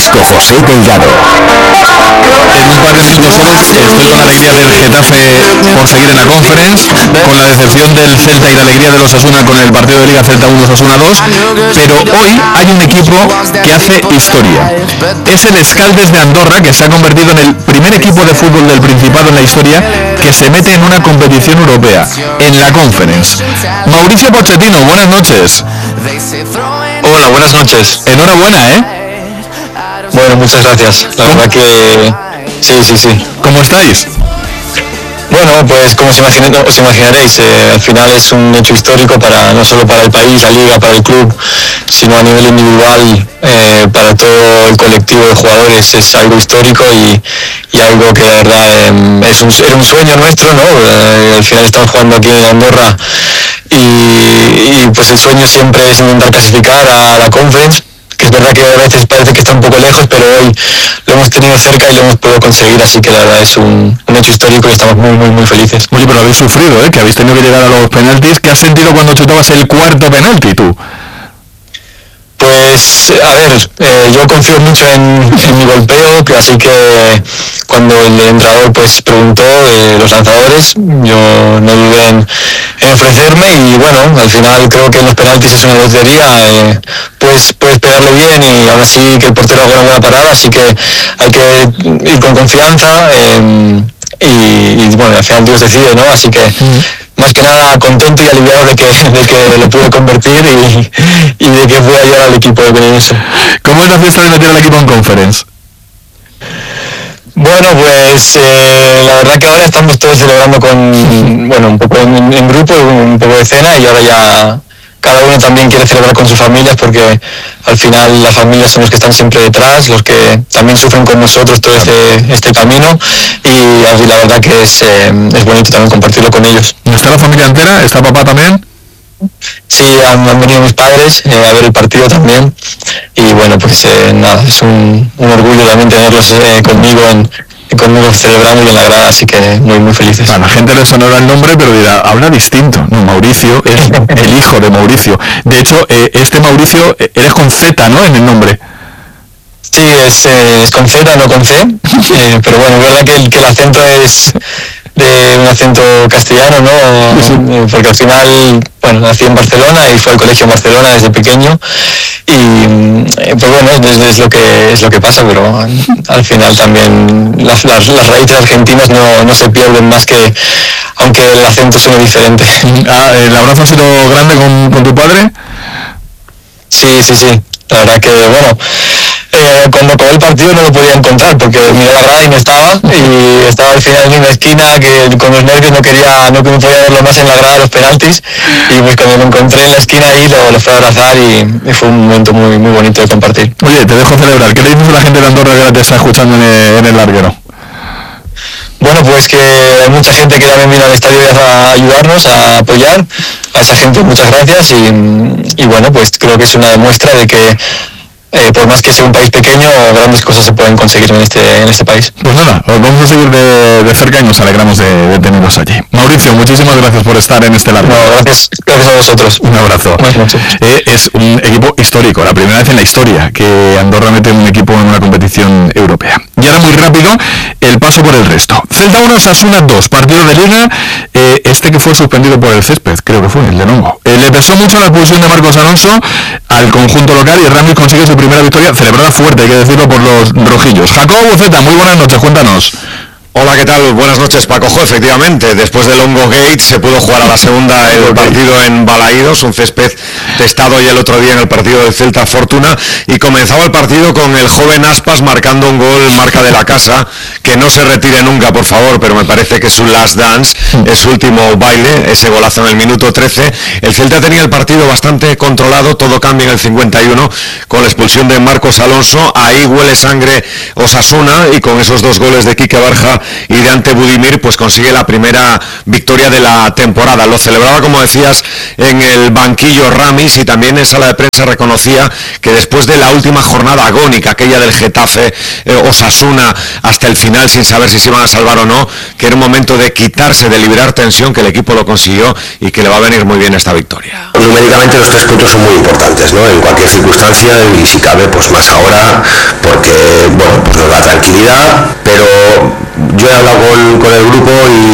Francisco José Delgado. En un par de minutos solo estoy con la alegría del Getafe por seguir en la Conference, con la decepción del Celta y la alegría de los Osasuna con el partido de Liga Celta 1 Osasuna 2, pero hoy hay un equipo que hace historia. Es el Escaldes de Andorra, que se ha convertido en el primer equipo de fútbol del Principado en la historia que se mete en una competición europea, en la Conference. Mauricio Pochettino, buenas noches. Hola, buenas noches. Enhorabuena, ¿eh? Bueno, muchas gracias. La verdad que... Sí. ¿Cómo estáis? Bueno, pues como os imaginaréis, al final es un hecho histórico no solo para el país, la liga, para el club, sino a nivel individual, para todo el colectivo de jugadores. Es algo histórico y algo que de verdad era un sueño nuestro, ¿no? Al final estamos jugando aquí en Andorra y pues el sueño siempre es intentar clasificar a la Conference, que es verdad que a veces parece que está un poco lejos, pero hoy lo hemos tenido cerca y lo hemos podido conseguir, así que la verdad es un hecho histórico y estamos muy felices. Oye, pero habéis sufrido, que habéis tenido que llegar a los penaltis. ¿Qué has sentido cuando chutabas el cuarto penalti, tú? Pues, a ver, yo confío mucho en mi golpeo, así que cuando el entrenador pues preguntó los lanzadores, yo no dudé en ofrecerme y bueno, al final creo que en los penaltis es una lotería, puedes pegarle bien y aún así que el portero haga una buena parada, así que hay que ir con confianza y bueno, al final Dios decide, ¿no? Así que más que nada contento y aliviado de que lo pude convertir y de que pude ayudar al equipo con eso. ¿Cómo es la fiesta de meter al equipo en Conference? Bueno, pues la verdad que ahora estamos todos celebrando un poco en grupo, un poco de cena y ahora ya cada uno también quiere celebrar con sus familias porque al final las familias son los que están siempre detrás, los que también sufren con nosotros todo este camino y la verdad que es bonito también compartirlo con ellos. ¿Está la familia entera? ¿Está papá también? Sí, han venido mis padres a ver el partido también y bueno, pues nada, es un orgullo también tenerlos conmigo celebrando y en la grada, así que muy felices. A la gente le sonará el nombre, pero dirá, habla distinto. No, Mauricio es el hijo de Mauricio. De hecho, este Mauricio, eres con Z, ¿no?, en el nombre. Sí, es con Z, no con C, pero bueno, es verdad que el acento es de un acento castellano, ¿no? Sí. Porque al final, bueno, nací en Barcelona y fui al colegio en Barcelona desde pequeño y pues bueno, es lo que pasa, pero al final también las raíces argentinas no se pierden más que aunque el acento suene diferente. ¿El abrazo ha sido grande con tu padre? Sí, la verdad que bueno, cuando acabó el partido no lo podía encontrar porque miré la grada y no estaba y estaba al final en una esquina que con los nervios no me podía verlo más en la grada de los penaltis y pues cuando lo encontré en la esquina ahí lo fui a abrazar y fue un momento muy bonito de compartir. Oye, te dejo celebrar. ¿Qué le dices a la gente de Andorra que te está escuchando en el larguero? Bueno, pues que hay mucha gente que también viene al estadio a ayudarnos, a apoyar. A esa gente muchas gracias y bueno, pues creo que es una muestra de que por más que sea un país pequeño, grandes cosas se pueden conseguir en este país. Pues nada, os vamos a seguir de cerca y nos alegramos de teneros allí. Mauricio, muchísimas gracias por estar en este largo. No, gracias a vosotros. Un abrazo. Es un equipo histórico, la primera vez en la historia que Andorra mete un equipo en una competición europea. Y ahora muy rápido, el paso por el resto. Celta 1, Osasuna 2, partido de Liga, que fue suspendido por el césped, creo que fue, el de Longo. Le pesó mucho la expulsión de Marcos Alonso al conjunto local y Ramis consigue su primera victoria, celebrada fuerte, hay que decirlo, por los rojillos. Jacobo Buceta, muy buenas noches, cuéntanos. Hola, ¿qué tal? Buenas noches, Paco. Efectivamente, después de Longo Gate se pudo jugar a la segunda el partido en Balaídos, un césped testado ya el otro día en el partido del Celta Fortuna, y comenzaba el partido con el joven Aspas marcando un gol, marca de la casa, que no se retire nunca, por favor, pero me parece que es su last dance, es su último baile, ese golazo en el minuto 13. El Celta tenía el partido bastante controlado, todo cambia en el 51 con la expulsión de Marcos Alonso, ahí huele sangre Osasuna y con esos dos goles de Quique Barja y de ante Budimir, pues consigue la primera victoria de la temporada. Lo celebraba, como decías, en el banquillo Ramis, y también en sala de prensa reconocía que después de la última jornada agónica, aquella del Getafe Osasuna hasta el final sin saber si se iban a salvar o no, que era un momento de quitarse, de liberar tensión, que el equipo lo consiguió y que le va a venir muy bien esta victoria. Numéricamente los 3 puntos son muy importantes, ¿no? En cualquier circunstancia, y si cabe pues más ahora, porque bueno, pues nos da tranquilidad, pero yo he hablado con el grupo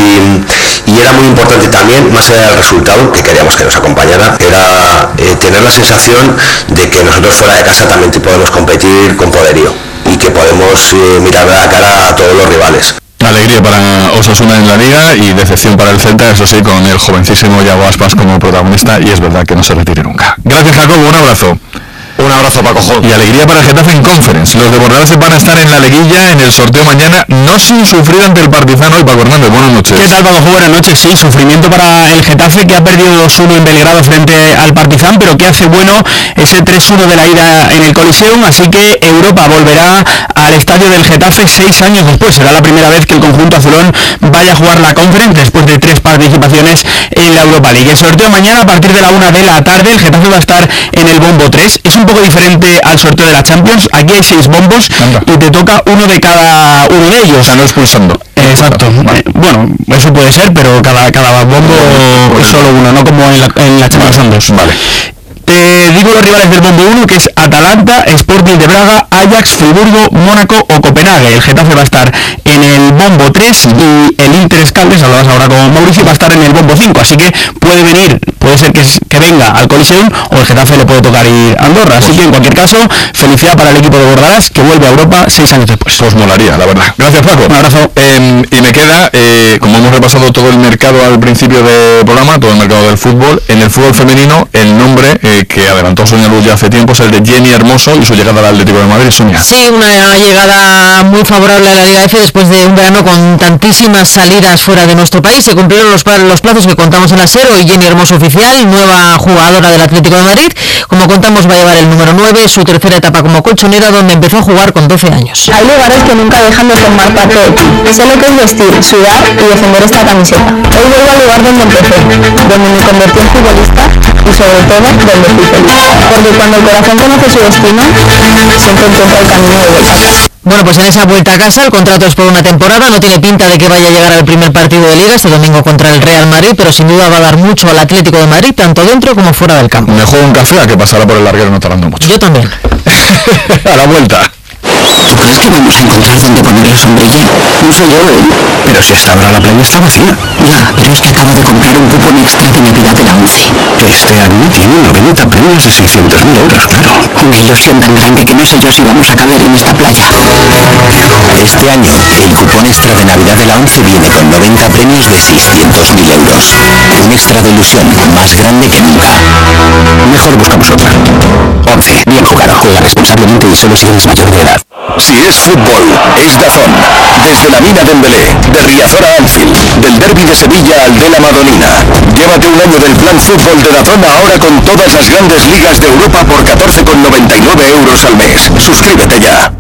y era muy importante también, más allá del resultado, que queríamos que nos acompañara, era tener la sensación de que nosotros fuera de casa también podemos competir con poderío y que podemos mirar a la cara a todos los rivales. Alegría para Osasuna en la Liga y decepción para el Celta, eso sí, con el jovencísimo Yago Aspas como protagonista, y es verdad que no se retire nunca. Gracias, Jacobo, un abrazo. Un abrazo, Paco Jo. Y alegría para el Getafe en Conference. Los de Bordalás van a estar en la liguilla en el sorteo mañana, no sin sufrir ante el Partizan hoy. Paco Hernández, buenas noches. ¿Qué tal, Paco Jo? Buenas noches. Sí, sufrimiento para el Getafe, que ha perdido 2-1 en Belgrado frente al Partizan, pero que hace bueno ese 3-1 de la ida en el Coliseum, así que Europa volverá al estadio del Getafe 6 años después. Será la primera vez que el conjunto azulón vaya a jugar la Conference después de 3 participaciones en la Europa League. El sorteo mañana a partir de la 1 de la tarde. El Getafe va a estar en el bombo 3. Es un poco diferente al sorteo de la Champions. Aquí hay 6 bombos y te toca uno de cada uno de ellos. O sea, no expulsando. Exacto. Bueno, eso puede ser, pero cada bombo es solo uno, no como en la Champions son 2. Vale. Te digo los rivales del bombo 1, que es Atalanta, Sporting de Braga, Ajax, Friburgo, Mónaco o Copenhague. El Getafe va a estar en el bombo 3 y el Inter Escaldes, hablabas ahora con Mauricio, va a estar en el bombo 5. Así que puede ser que venga al Coliseum, o el Getafe le puede tocar ir a Andorra. Así que en cualquier caso, felicidad para el equipo de Bordalás, que vuelve a Europa 6 años después. Pues molaría, la verdad. Gracias, Paco. Un abrazo. Y me queda, como hemos repasado todo el mercado al principio del programa, todo el mercado del fútbol, en el fútbol femenino, el nombre que adelantó Sonia Luz ya hace tiempo es el de Jenny Hermoso y su llegada al Atlético de Madrid. Sonia. Sí, una llegada muy favorable a la Liga F después de un verano con tantísimas salidas fuera de nuestro país. Se cumplieron los plazos que contamos en la SER. Hoy Jenny Hermoso oficial, nueva jugadora del Atlético de Madrid. Como contamos, va a llevar el número 9, su tercera etapa como colchonera, donde empezó a jugar con 12 años. Hay lugares que nunca dejan de formar parte de ti. Sé lo que es vestir, sudar y defender esta camiseta. Hoy vuelvo al lugar donde empecé, donde me convertí en futbolista y sobre todo donde fui feliz. Porque cuando el corazón conoce su destino, siempre encuentra el camino de vuelta. Bueno, pues en esa vuelta a casa el contrato es por una temporada, no tiene pinta de que vaya a llegar al primer partido de Liga este domingo contra el Real Madrid, pero sin duda va a dar mucho al Atlético de Madrid, tanto dentro como fuera del campo. Me juego un café a que pasará por el larguero no tardando mucho. Yo también. A la vuelta. ¿Tú crees que vamos a encontrar dónde poner la sombrilla? No sé yo, Pero si hasta ahora la playa está vacía. Ya, pero es que acabo de comprar un cupón extra de Navidad de la 11. Este año tiene 90 premios de 600.000 euros, claro. Una ilusión tan grande que no sé yo si vamos a caber en esta playa. Este año, el cupón extra de Navidad de la 11 viene con 90 premios de 600.000 euros. Un extra de ilusión más grande que nunca. Mejor buscamos otra. 11. Bien jugado. Juega responsablemente y solo si eres mayor de edad. Si es fútbol, es DAZN. Desde la Mina Dembélé, de Riazor a Anfield, del derbi de Sevilla al de la Madonina. Llévate un año del plan fútbol de DAZN ahora con todas las grandes ligas de Europa por 14,99 euros al mes. Suscríbete ya.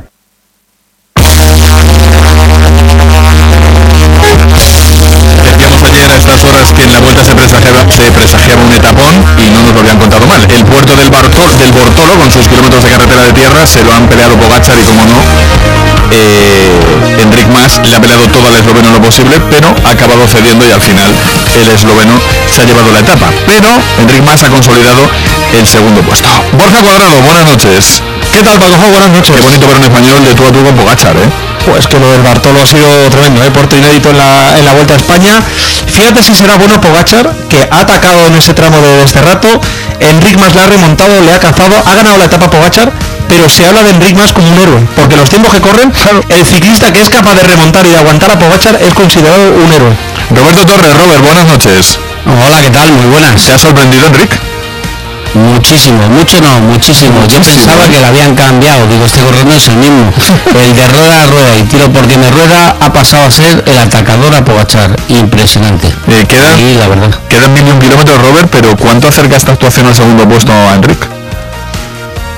Decíamos ayer a estas horas que en la vuelta se presagiaba un etapón y no nos lo habían contado mal. El puerto del Bortolo, con sus kilómetros de carretera de tierra, se lo han peleado Pogačar y, como no, Enric Mas le ha peleado todo al esloveno lo posible, pero ha acabado cediendo y al final el esloveno se ha llevado la etapa. Pero Enric Mas ha consolidado el segundo puesto. Borja Cuadrado, buenas noches. ¿Qué tal, Paco? Buenas noches. Qué bonito ver un español de tú a tú con Pogačar, Pues que lo del Bartolo ha sido tremendo, puerto inédito en la Vuelta a España. Fíjate si será bueno Pogačar, que ha atacado en ese tramo de este rato. Enric Mas le ha remontado, le ha cazado, ha ganado la etapa Pogačar, pero se habla de Enric Mas como un héroe, porque los tiempos que corren, el ciclista que es capaz de remontar y de aguantar a Pogačar es considerado un héroe. Roberto Torres. Robert, buenas noches. Hola, ¿qué tal? Muy buenas. ¿Se ha sorprendido Enric? Muchísimo. Yo pensaba que lo habían cambiado, digo, este corredor no es el mismo. El de rueda a rueda y tiro por tiene rueda ha pasado a ser el atacador a Pogačar. Impresionante. La verdad. Quedan 1.000 kilómetros, Robert, pero ¿cuánto acerca esta actuación al segundo puesto a Enric?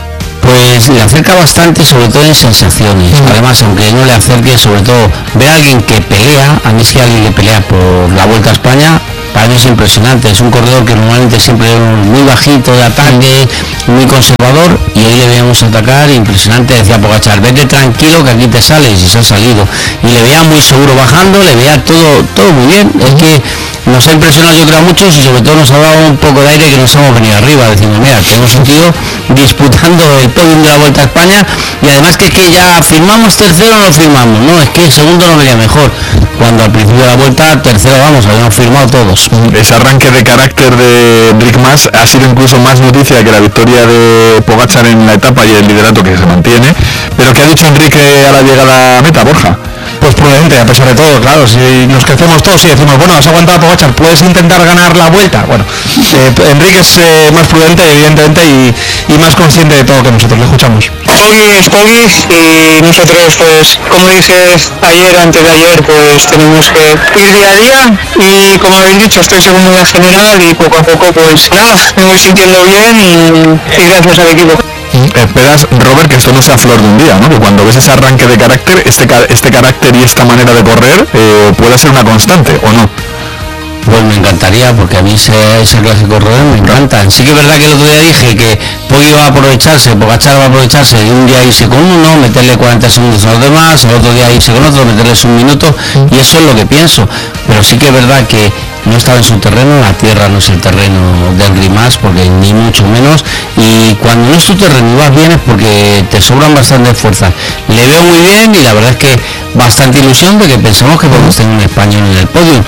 Pues le acerca bastante, sobre todo en sensaciones. Además, aunque no le acerque, sobre todo ver a alguien que pelea, a mí es que alguien que pelea por la Vuelta a España, para mí es impresionante. Es un corredor que normalmente siempre es muy bajito de ataque, muy conservador, y hoy le veíamos atacar impresionante. Decía Pogačar, vete tranquilo que aquí te sales, y se ha salido. Y le veía muy seguro bajando, le veía todo muy bien. Es que nos ha impresionado, yo creo, a muchos, y sobre todo nos ha dado un poco de aire que nos hemos venido arriba, diciendo, mira, tenemos un tío disputando el podium de la Vuelta a España, y además que ya firmamos tercero o no firmamos, no, es que segundo no venía mejor, cuando al principio de la Vuelta tercero, vamos, habíamos firmado todos. Ese arranque de carácter de Enric Mas ha sido incluso más noticia que la victoria de Pogačar en la etapa y el liderato que se mantiene. Pero ¿qué ha dicho Enrique a la llegada a meta, Borja? Pues prudente, a pesar de todo, claro, si nos crecemos todos y decimos, bueno, has aguantado a Pogačar, puedes intentar ganar la Vuelta. Bueno, Enrique es más prudente, evidentemente, y más consciente de todo que nosotros. Le escuchamos. Poggi es Poggi, y nosotros, pues, como dije ayer, antes de ayer, pues tenemos que ir día a día, y como habéis dicho, estoy segundo en general, y poco a poco, pues nada, me voy sintiendo bien, y gracias al equipo. Esperas, Robert, que esto no sea flor de un día, ¿no? Que cuando ves ese arranque de carácter, este carácter y esta manera de correr, pueda ser una constante, ¿o no? Pues me encantaría, porque a mí ese clase de corredores me encantan. Sí que es verdad que el otro día dije que Poggi va a aprovecharse, Pogačar va a aprovecharse de un día irse con uno, meterle 40 segundos a los demás, el otro día irse con otro, meterles un minuto, y eso es lo que pienso. Pero sí que es verdad que no estaba en su terreno, la tierra no es el terreno de Enric Mas, porque ni mucho menos, y cuando no es tu terreno y vas bien es porque te sobran bastantes fuerzas. Le veo muy bien, y la verdad es que bastante ilusión de que pensemos que podemos tener un español en el podio.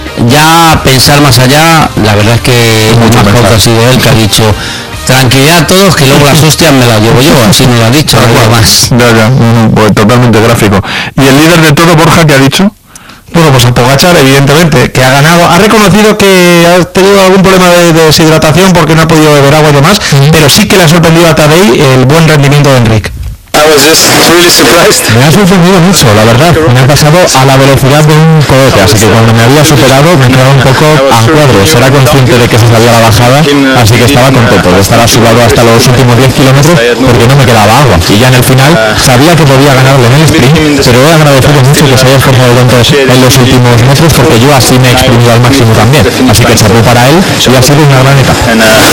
Ya pensar más allá, la verdad es que muchas cosas ha sido él que ha dicho, tranquilidad a todos, que luego las hostias me las llevo yo, así me lo ha dicho, algo más. Pues totalmente gráfico. ¿Y el líder de todo, Borja, qué ha dicho? Bueno, pues el Pogačar, evidentemente, que ha ganado, ha reconocido que ha tenido algún problema de deshidratación porque no ha podido beber agua y demás, pero sí que le ha sorprendido a Tadej el buen rendimiento de Enric. Me ha sorprendido mucho, la verdad. Me ha pasado a la velocidad de un cohete, así que cuando me había superado me quedaba un poco a cuadros. Era consciente de que se sabía la bajada, así que estaba contento de estar a su lado hasta los últimos 10 kilómetros porque no me quedaba agua. Y ya en el final sabía que podía ganarle en el sprint, pero he agradecido mucho que se haya esforzado tanto en los últimos metros, porque yo así me he exprimido al máximo también. Así que chapó para él y ha sido una gran etapa.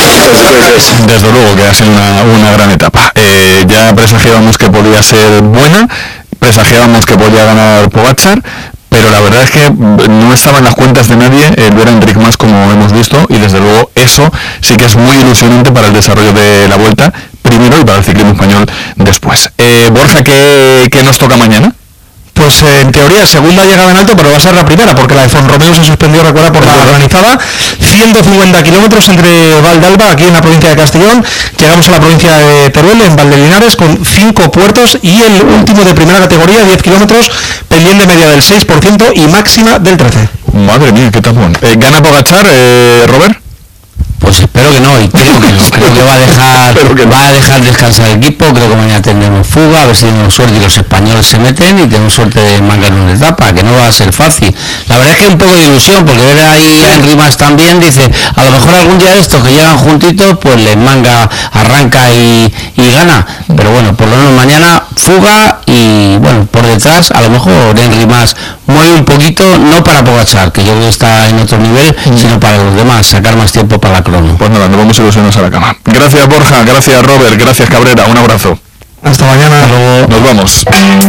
Desde luego que ha sido una gran etapa. Ya presagiábamos que podía ser buena, presagiábamos que podía ganar Pogačar, pero la verdad es que no estaba en las cuentas de nadie el ver a Enric Mas como hemos visto, y desde luego eso sí que es muy ilusionante para el desarrollo de la Vuelta primero y para el ciclismo español después. Borja, ¿qué nos toca mañana? Pues en teoría segunda llegada en alto, pero va a ser la primera, porque la de Font-Romeu se suspendió, recuerda, por la organizada. 150 kilómetros entre Valdealba, aquí en la provincia de Castellón. Llegamos a la provincia de Teruel, en Valdelinares, con 5 puertos, y el último de primera categoría, 10 kilómetros, pendiente media del 6% y máxima del 13%. Madre mía, qué tapón. ¿Gana Pogačar, Robert? Pues espero que no, y creo que no. Creo que va a dejar descansar el equipo. Creo que mañana tendremos fuga, a ver si tenemos suerte y los españoles se meten, y tenemos suerte de mangar una etapa, que no va a ser fácil. La verdad es que un poco de ilusión, porque ver ahí a Enric Mas también, dice, a lo mejor algún día de estos que llegan juntitos, pues les manga, arranca y gana. Pero bueno, por lo menos mañana fuga, y bueno, por detrás a lo mejor Enric Mas mueve un poquito, no para Pogačar, que yo creo que está en otro nivel, sino para los demás, sacar más tiempo para la crono. Pues nada, nos vamos ilusionados a la cama. Gracias, Borja, gracias, Robert, gracias, Cabrera, un abrazo. Hasta mañana. Nos vamos.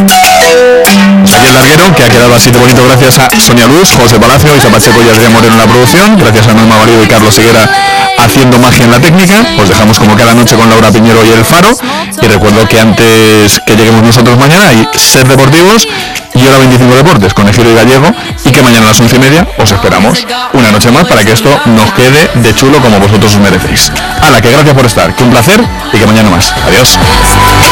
Aquí el larguero, que ha quedado así de bonito gracias a Sonia Luz, José Palacio, Isa Pacheco y Adrián Moreno en la producción, gracias a Norma Valido y Carlos Seguera haciendo magia en la técnica. Os dejamos como cada noche con Laura Piñero y El Faro, y recuerdo que antes que lleguemos nosotros mañana hay Ser Deportivos y Hora 25 Deportes con Ejiro y Gallego, y que mañana a las 11:30 os esperamos una noche más para que esto nos quede de chulo como vosotros os merecéis. Hala, que gracias por estar, que un placer, y que mañana más. Adiós.